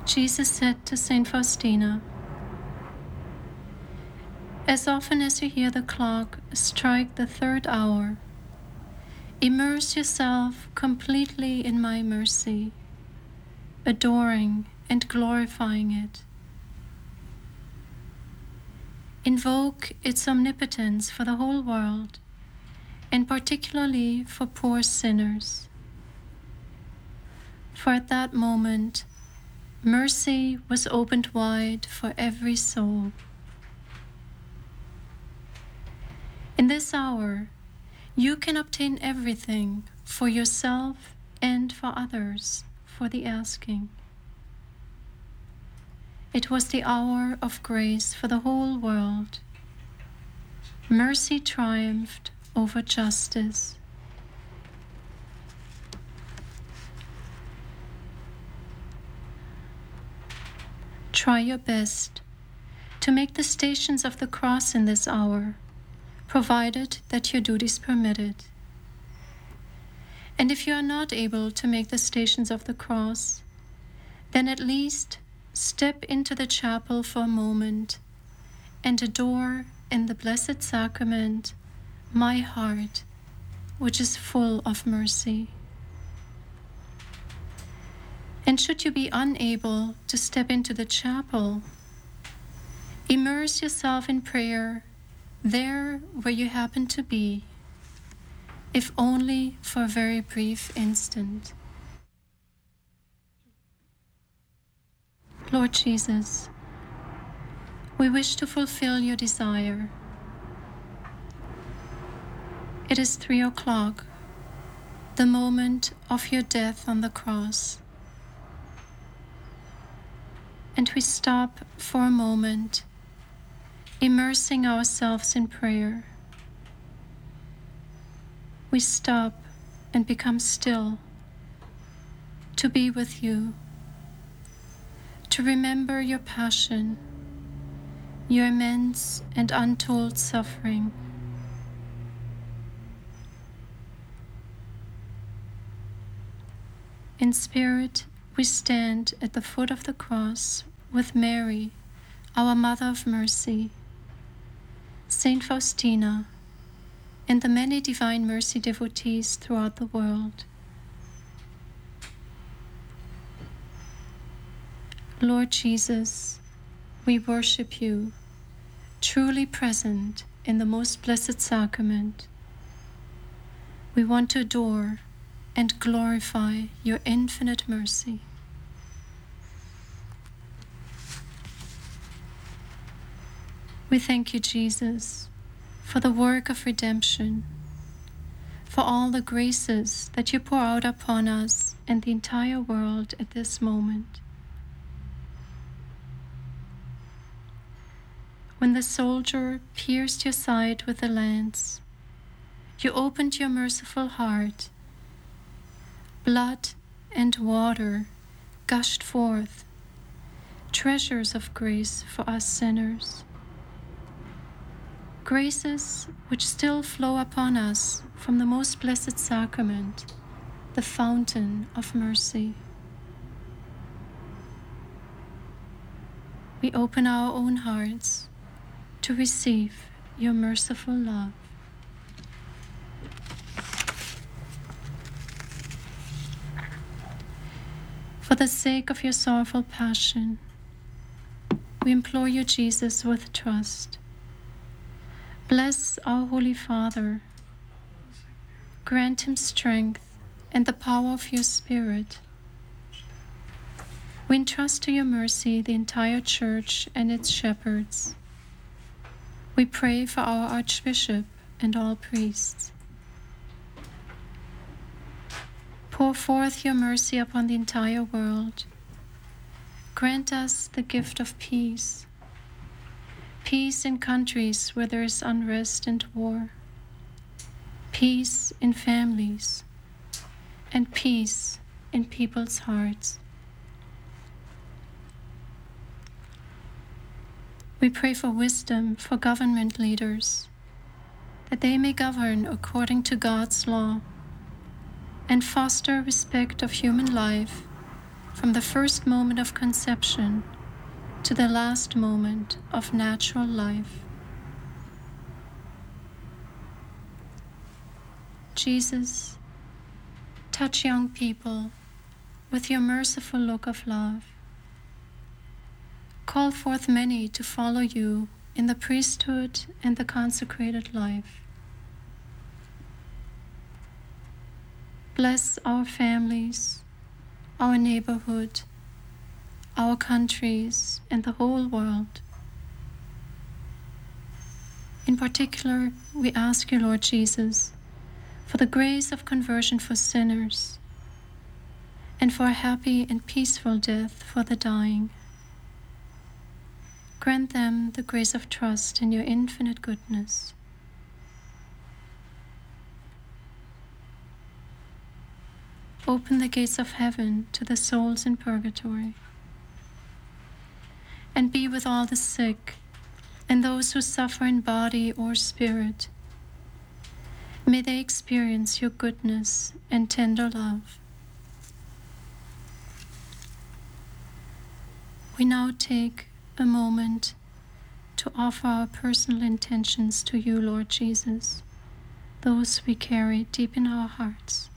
Jesus said to Saint Faustina, "As often as you hear the clock strike the 3rd hour, immerse yourself completely in my mercy, adoring and glorifying it. Invoke its omnipotence for the whole world, and particularly for poor sinners. For at that moment, mercy was opened wide for every soul. In this hour, you can obtain everything for yourself and for others for the asking. It was the hour of grace for the whole world. Mercy triumphed over justice. Try your best to make the Stations of the Cross in this hour, provided that your duties permit it. And if you are not able to make the Stations of the Cross, then at least step into the chapel for a moment and adore in the Blessed Sacrament my heart, which is full of mercy. And should you be unable to step into the chapel, immerse yourself in prayer there where you happen to be, if only for a very brief instant. Lord Jesus, we wish to fulfill your desire. It is 3 o'clock, the moment of your death on the cross. And we stop for a moment, immersing ourselves in prayer. We stop and become still to be with you, to remember your passion, your immense and untold suffering. In spirit, we stand at the foot of the cross with Mary, our Mother of Mercy, Saint Faustina, and the many Divine Mercy devotees throughout the world. Lord Jesus, we worship you, truly present in the most blessed sacrament. We want to adore and glorify your infinite mercy. We thank you, Jesus, for the work of redemption, for all the graces that you pour out upon us and the entire world at this moment. When the soldier pierced your side with a lance, you opened your merciful heart. Blood and water gushed forth, treasures of grace for us sinners. Graces which still flow upon us from the most blessed sacrament, the fountain of mercy. We open our own hearts to receive your merciful love. For the sake of your sorrowful passion, we implore you, Jesus, with trust. Bless our Holy Father. Grant him strength and the power of your Spirit. We entrust to your mercy the entire Church and its shepherds. We pray for our Archbishop and all priests. Pour forth your mercy upon the entire world. Grant us the gift of peace. Peace in countries where there is unrest and war. Peace in families. And peace in people's hearts. We pray for wisdom for government leaders, that they may govern according to God's law and foster respect of human life from the first moment of conception to the last moment of natural life. Jesus, touch young people with your merciful look of love. Call forth many to follow you in the priesthood and the consecrated life. Bless our families, our neighborhood, our countries, and the whole world. In particular, we ask you, Lord Jesus, for the grace of conversion for sinners, and for a happy and peaceful death for the dying. Grant them the grace of trust in your infinite goodness. Open the gates of heaven to the souls in purgatory, and be with all the sick and those who suffer in body or spirit. May they experience your goodness and tender love. We now take a moment to offer our personal intentions to you, Lord Jesus, those we carry deep in our hearts.